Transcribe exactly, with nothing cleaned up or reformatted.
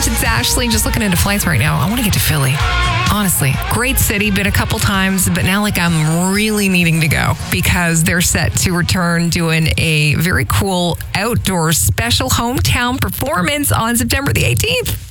It's Ashley. Just looking into flights right now. I want to get to Philly. Honestly, great city. Been a couple times, but now like I'm really needing to go because they're set to return doing a very cool outdoor special hometown performance on September the eighteenth.